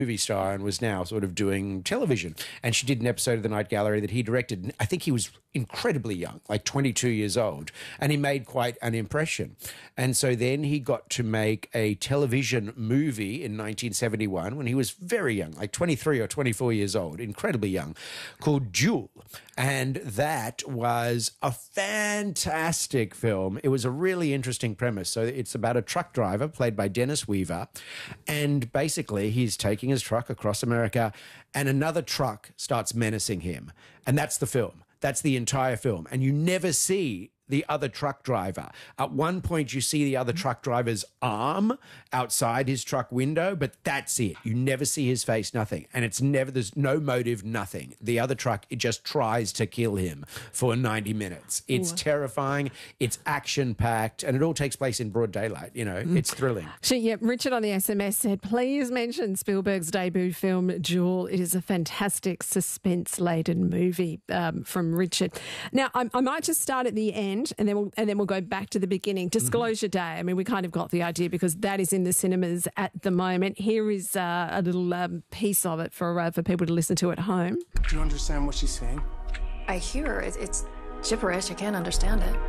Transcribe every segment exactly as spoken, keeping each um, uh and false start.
movie star and was now sort of doing television. And she did an episode of The Night Gallery that he directed. I think he was incredibly young, like twenty-two years old, and he made quite an impression. And so then he got to make a television movie in nineteen seventy-one when he was very young, like twenty-three or twenty-four years old, incredibly young, called Jewel. And that was a fantastic film. It was a really interesting premise. So it's about a truck driver played by Dennis Weaver, and basically he's taking his truck across America and another truck starts menacing him. And that's the film. That's the entire film. And you never see the other truck driver. At one point, you see the other truck driver's arm outside his truck window, but that's it. You never see his face, nothing. And it's never, there's no motive, nothing. The other truck, it just tries to kill him for ninety minutes. It's Ooh. terrifying. It's action-packed. And it all takes place in broad daylight. You know, mm. it's thrilling. So, yeah, Richard on the S M S said, please mention Spielberg's debut film, Jewel. It is a fantastic suspense-laden movie um, from Richard. Now, I, I might just start at the end and then we'll and then we'll go back to the beginning. Disclosure mm-hmm. Day. I mean, we kind of got the idea because that is in the cinemas at the moment. Here is uh, a little um, piece of it for uh, for people to listen to at home. Do you understand what she's saying? I hear it. It's gibberish. I can't understand it.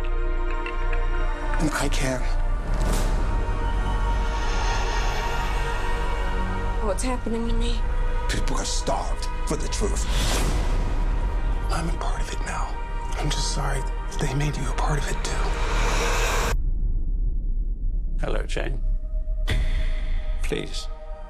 And I can. What's happening to me? People are starved for the truth. I'm a part of it now. I'm just sorry they made you a part of it too. Hello, Jane. Please.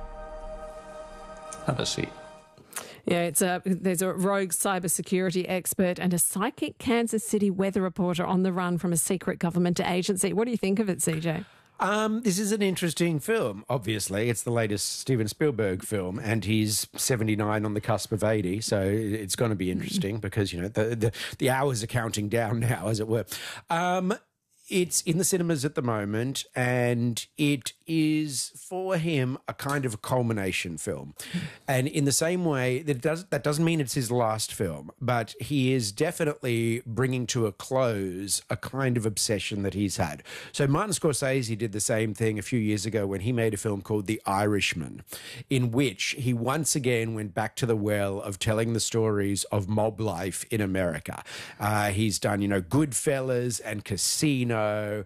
Have a seat. Yeah, it's a, there's a rogue cybersecurity expert and a psychic Kansas City weather reporter on the run from a secret government agency. What do you think of it, C J? Um, this is an interesting film, obviously. It's the latest Steven Spielberg film, and he's seventy-nine on the cusp of eighty, so it's going to be interesting because, you know, the, the, the hours are counting down now, as it were. Um, it's in the cinemas at the moment, and it is, for him, a kind of a culmination film. And in the same way, that, it does, that doesn't mean it's his last film, but he is definitely bringing to a close a kind of obsession that he's had. So Martin Scorsese did the same thing a few years ago when he made a film called The Irishman, in which he once again went back to the well of telling the stories of mob life in America. Uh, he's done, you know, Goodfellas and Casino,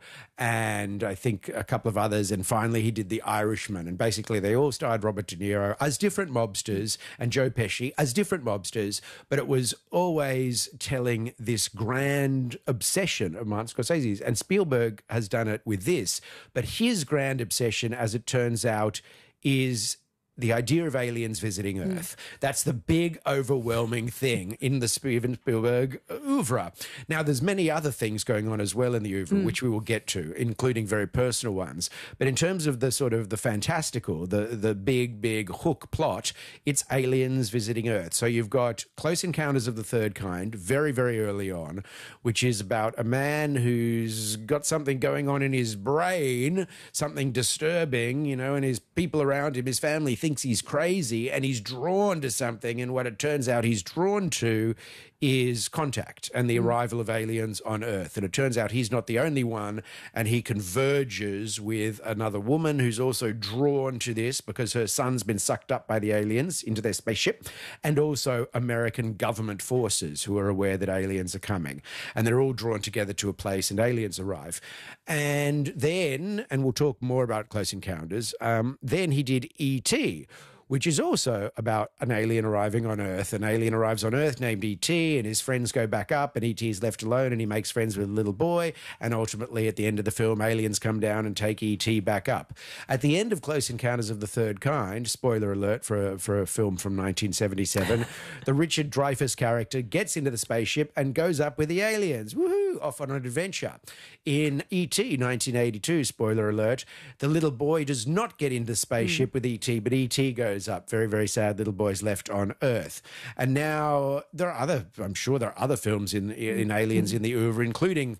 and I think a couple of others, and finally he did The Irishman, and basically they all starred Robert De Niro as different mobsters and Joe Pesci as different mobsters, but it was always telling this grand obsession of Martin Scorsese's, and Spielberg has done it with this, but his grand obsession, as it turns out, is the idea of aliens visiting Earth. Mm. That's the big, overwhelming thing in the Steven Spielberg oeuvre. Now, there's many other things going on as well in the oeuvre, mm. which we will get to, including very personal ones. But in terms of the sort of the fantastical, the, the big, big hook plot, it's aliens visiting Earth. So you've got Close Encounters of the Third Kind, very, very early on, which is about a man who's got something going on in his brain, something disturbing, you know, and his people around him, his family, thinks he's crazy, and he's drawn to something, and what it turns out he's drawn to is contact and the arrival of aliens on Earth. And it turns out he's not the only one, and he converges with another woman who's also drawn to this because her son's been sucked up by the aliens into their spaceship, and also American government forces who are aware that aliens are coming. And they're all drawn together to a place, and aliens arrive. And then, and we'll talk more about Close Encounters, um, then he did E T, which is also about an alien arriving on Earth. An alien arrives on Earth named E T, and his friends go back up, and E T is left alone, and he makes friends with a little boy, and ultimately at the end of the film, aliens come down and take E T back up. At the end of Close Encounters of the Third Kind, spoiler alert for a, for a film from nineteen seventy-seven, the Richard Dreyfuss character gets into the spaceship and goes up with the aliens. Woohoo! Off on an adventure. In E T nineteen eighty-two, spoiler alert, the little boy does not get into the spaceship mm. with E T, but E T goes up. Very, very sad. Little boy's left on Earth. And now there are other, I'm sure there are other films in in Aliens in the oeuvre, including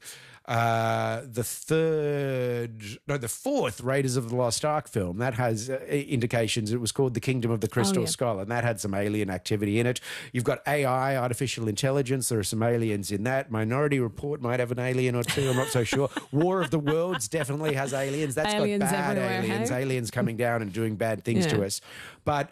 Uh, the third, no, the fourth Raiders of the Lost Ark film, that has uh, indications. It was called The Kingdom of the Crystal Oh, yeah. Skull, and that had some alien activity in it. You've got A I, artificial intelligence. There are some aliens in that. Minority Report might have an alien or two. I'm not so sure. War of the Worlds definitely has aliens. That's Aliens got bad everywhere, aliens. hey? Aliens coming down and doing bad things Yeah. to us. But